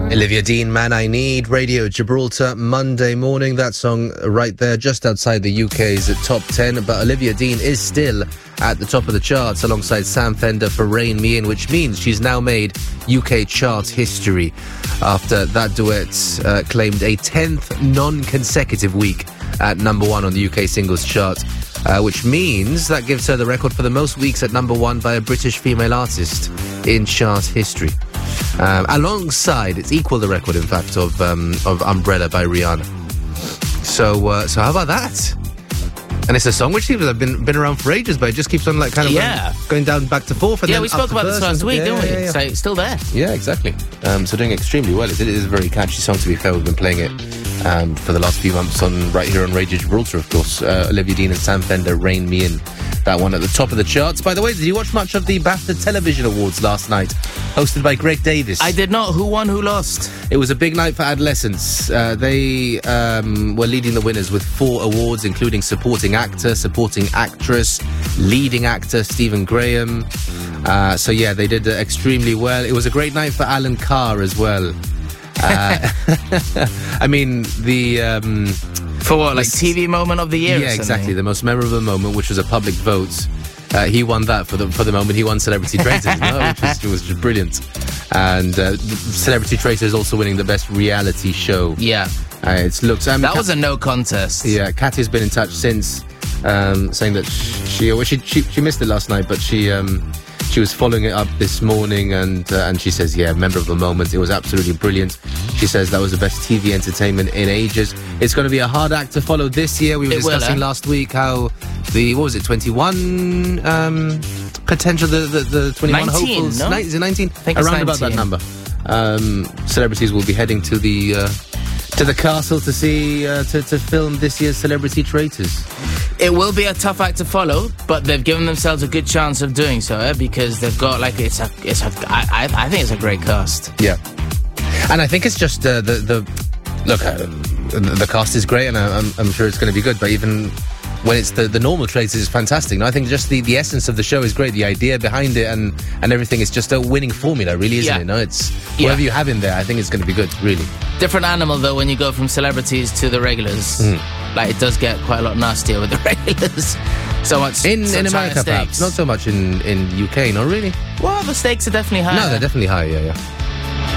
Olivia Dean, Man I Need, Radio Gibraltar, Monday morning. That song right there, just outside the UK's top 10. But Olivia Dean is still at the top of the charts alongside Sam Fender for Rain Me In, which means she's now made UK chart history after that duet claimed a 10th non-consecutive week at number 1 on the UK singles chart, which means that gives her the record for the most weeks at number 1 by a British female artist in chart history. Alongside, it's equal the record, in fact, of Umbrella by Rihanna. So how about that? And it's a song which seems to have been around for ages, but it just keeps on going down back to fourth. And we spoke about this last week, didn't we? Yeah. So it's still there. Yeah, exactly. So doing extremely well. It is a very catchy song, to be fair. We've been playing it for the last few months right here on Radio Gibraltar, of course. Olivia Dean and Sam Fender, Rain Me In. That one at the top of the charts. By the way, did you watch much of the BAFTA Television Awards last night, hosted by Greg Davis? I did not. Who won, who lost? It was a big night for adolescents. They were leading the winners with 4 awards, including Supporting Actor, Supporting Actress, Leading Actor, Stephen Graham. They did extremely well. It was a great night for Alan Carr as well. I mean, For what, like TV moment of the year? Yeah, exactly. The most memorable moment, which was a public vote. He won that for the moment. He won Celebrity Traitors, which was just brilliant. And Celebrity Traitors also winning the best reality show. Yeah. That was a no contest. Yeah, Kathy's been in touch since, saying that she missed it last night, but she was following it up this morning, and she says, memorable moment. It was absolutely brilliant. She says that was the best TV entertainment in ages. It's going to be a hard act to follow this year. We were discussing last week how the 21 potential, the 21 19, hopefuls. no? Is it 19? I think around it's 19. about that number. Celebrities will be heading to the castle to see to film this year's Celebrity Traitors. It will be a tough act to follow, but they've given themselves a good chance of doing so, because they've got I think it's a great cast. Yeah, and I think it's just the cast is great, and I'm sure it's going to be good. But even when it's the normal traitors, is fantastic. No, I think just the essence of the show is great. The idea behind it and everything is just a winning formula, really, isn't it? No, it's whatever you have in there. I think it's going to be good, really. Different animal though when you go from celebrities to the regulars. Like, it does get quite a lot nastier with the regulars. So much in America, perhaps not so much in UK. Not really. Well, the stakes are definitely high. No, they're definitely high. Yeah.